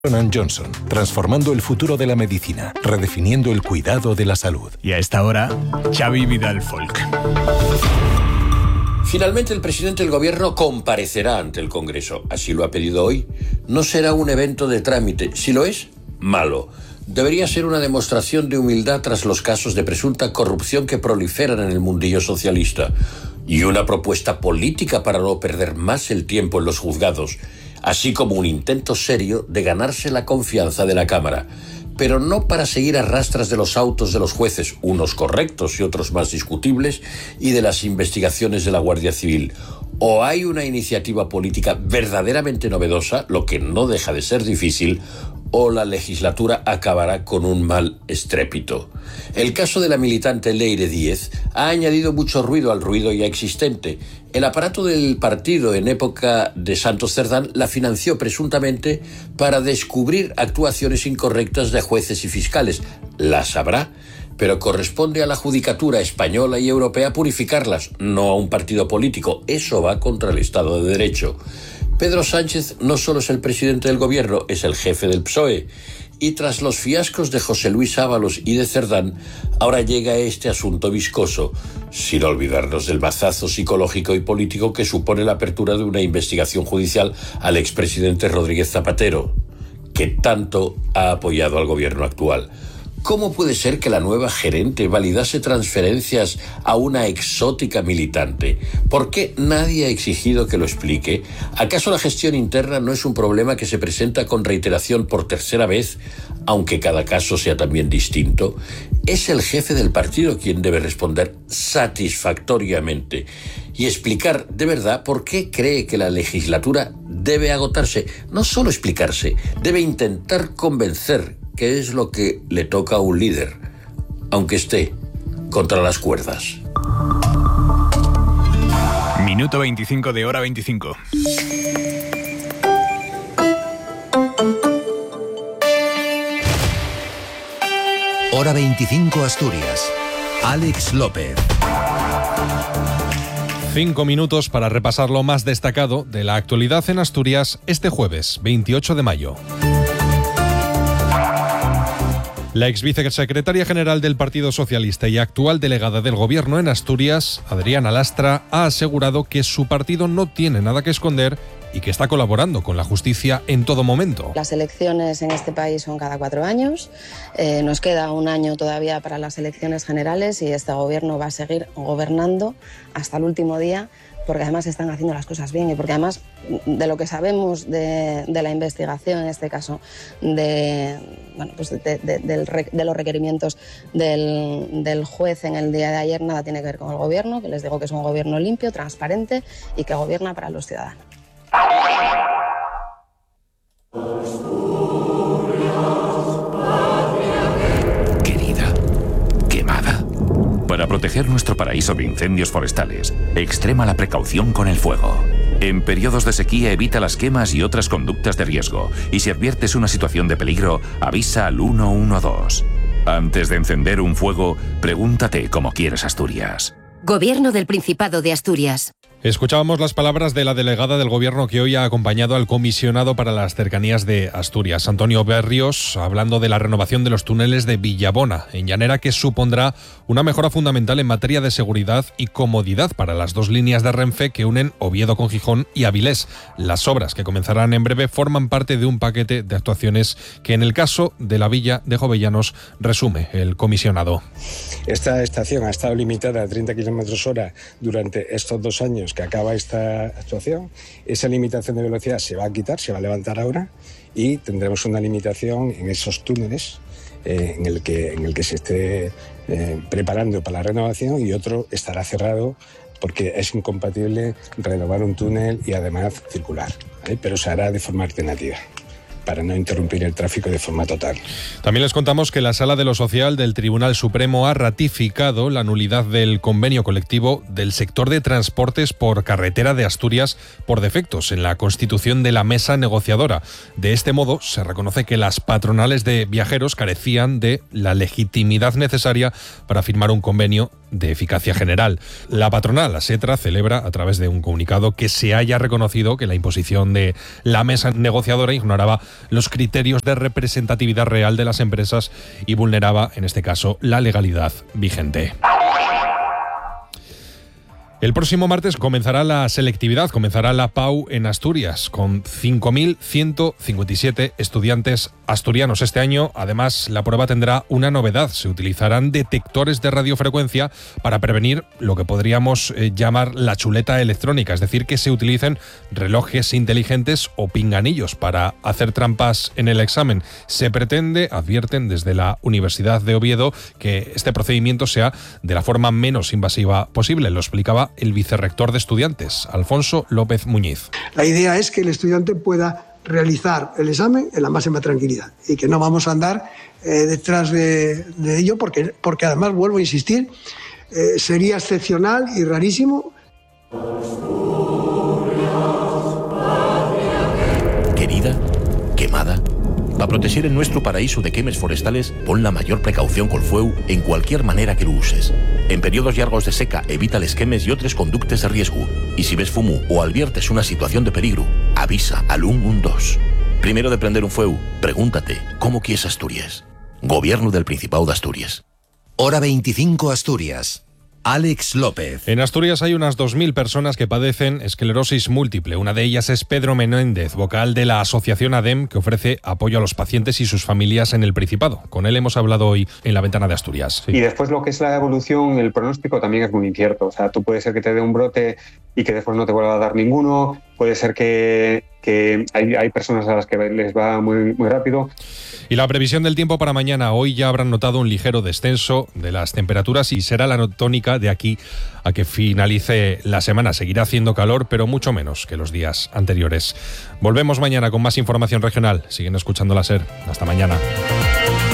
Johnson, transformando el futuro de la medicina, redefiniendo el cuidado de la salud. Y a esta hora, Xavi Vidal Folk. Finalmente, el presidente del gobierno comparecerá ante el Congreso. Así lo ha pedido hoy. No será un evento de trámite. Si lo es, malo. Debería ser una demostración de humildad tras los casos de presunta corrupción que proliferan en el mundillo socialista. Y una propuesta política para no perder más el tiempo en los juzgados, así como un intento serio de ganarse la confianza de la Cámara, pero no para seguir a rastras de los autos de los jueces, unos correctos y otros más discutibles, y de las investigaciones de la Guardia Civil. O hay una iniciativa política verdaderamente novedosa, lo que no deja de ser difícil, o la legislatura acabará con un mal estrépito. El caso de la militante Leire Díez ha añadido mucho ruido al ruido ya existente. El aparato del partido en época de Santos Cerdán la financió presuntamente para descubrir actuaciones incorrectas de jueces y fiscales. Las habrá, pero corresponde a la judicatura española y europea purificarlas, no a un partido político. Eso va contra el Estado de Derecho. Pedro Sánchez no solo es el presidente del gobierno, es el jefe del PSOE. Y tras los fiascos de José Luis Ábalos y de Cerdán, ahora llega este asunto viscoso, sin olvidarnos del mazazo psicológico y político que supone la apertura de una investigación judicial al expresidente Rodríguez Zapatero, que tanto ha apoyado al gobierno actual. ¿Cómo puede ser que la nueva gerente validase transferencias a una exótica militante? ¿Por qué nadie ha exigido que lo explique? ¿Acaso la gestión interna no es un problema que se presenta con reiteración por tercera vez, aunque cada caso sea también distinto? Es el jefe del partido quien debe responder satisfactoriamente y explicar de verdad por qué cree que la legislatura debe agotarse. No solo explicarse, debe intentar convencer, que es lo que le toca a un líder, aunque esté contra las cuerdas. Minuto 25 de hora 25. Hora 25 Asturias. Alex López. 5 minutos para repasar lo más destacado de la actualidad en Asturias este jueves, 28 de mayo. La exvicesecretaria general del Partido Socialista y actual delegada del Gobierno en Asturias, Adriana Lastra, ha asegurado que su partido no tiene nada que esconder y que está colaborando con la justicia en todo momento. Las elecciones en este país son cada 4 años. Nos queda un año todavía para las elecciones generales y este Gobierno va a seguir gobernando hasta el último día, porque además están haciendo las cosas bien y porque además de lo que sabemos de la investigación, en este caso de los requerimientos del juez en el día de ayer, nada tiene que ver con el Gobierno, que les digo que es un Gobierno limpio, transparente y que gobierna para los ciudadanos. Querida, quemada. Para proteger nuestro paraíso de incendios forestales, extrema la precaución con el fuego. En periodos de sequía evita las quemas y otras conductas de riesgo. Y si adviertes una situación de peligro, avisa al 112. Antes de encender un fuego, pregúntate cómo quieres Asturias. Gobierno del Principado de Asturias. Escuchábamos las palabras de la delegada del Gobierno que hoy ha acompañado al comisionado para las cercanías de Asturias, Antonio Berrios, hablando de la renovación de los túneles de Villabona, en Llanera, que supondrá una mejora fundamental en materia de seguridad y comodidad para las 2 líneas de Renfe que unen Oviedo con Gijón y Avilés. Las obras, que comenzarán en breve, forman parte de un paquete de actuaciones que, en el caso de la villa de Jovellanos, resume el comisionado. Esta estación ha estado limitada a 30 km/h durante estos 2 años que acaba esta actuación. Esa limitación de velocidad se va a quitar, se va a levantar ahora y tendremos una limitación en esos túneles en el que se esté preparando para la renovación, y otro estará cerrado porque es incompatible renovar un túnel y además circular, pero se hará de forma alternativa, para no interrumpir el tráfico de forma total. También les contamos que la Sala de lo Social del Tribunal Supremo ha ratificado la nulidad del convenio colectivo del sector de transportes por carretera de Asturias por defectos en la constitución de la mesa negociadora. De este modo, se reconoce que las patronales de viajeros carecían de la legitimidad necesaria para firmar un convenio de eficacia general. La patronal, la SETRA, celebra a través de un comunicado que se haya reconocido que la imposición de la mesa negociadora ignoraba los criterios de representatividad real de las empresas y vulneraba, en este caso, la legalidad vigente. El próximo martes comenzará la selectividad, comenzará la PAU en Asturias, con 5.157 estudiantes asturianos este año. Además, la prueba tendrá una novedad. Se utilizarán detectores de radiofrecuencia para prevenir lo que podríamos llamar la chuleta electrónica, es decir, que se utilicen relojes inteligentes o pinganillos para hacer trampas en el examen. Se pretende, advierten desde la Universidad de Oviedo, que este procedimiento sea de la forma menos invasiva posible. Lo explicaba el vicerrector de estudiantes, Alfonso López Muñiz. La idea es que el estudiante pueda realizar el examen en la máxima tranquilidad y que no vamos a andar detrás de ello porque además, vuelvo a insistir, sería excepcional y rarísimo. Querida, quemada. Para proteger el nuestro paraíso de quemes forestales, pon la mayor precaución col fueu en cualquier manera que lo uses. En periodos llargos de seca, evita les quemes y otros conductes de riesgo. Y si ves fumo o adviertes una situación de peligro, avisa al 112. Primero de prender un fueu, pregúntate, ¿cómo quieres Asturias? Gobierno del Principado de Asturias. Hora 25 Asturias. Alex López. En Asturias hay unas 2.000 personas que padecen esclerosis múltiple. Una de ellas es Pedro Menéndez, vocal de la asociación ADEM, que ofrece apoyo a los pacientes y sus familias en el Principado. Con él hemos hablado hoy en La Ventana de Asturias. Sí. Y después lo que es la evolución, el pronóstico también es muy incierto. O sea, tú puede ser que te dé un brote y que después no te vuelva a dar ninguno. Puede ser que hay personas a las que les va muy, muy rápido. Y la previsión del tiempo para mañana. Hoy ya habrán notado un ligero descenso de las temperaturas y será la tónica de aquí a que finalice la semana. Seguirá haciendo calor, pero mucho menos que los días anteriores. Volvemos mañana con más información regional. Siguen escuchando la SER. Hasta mañana.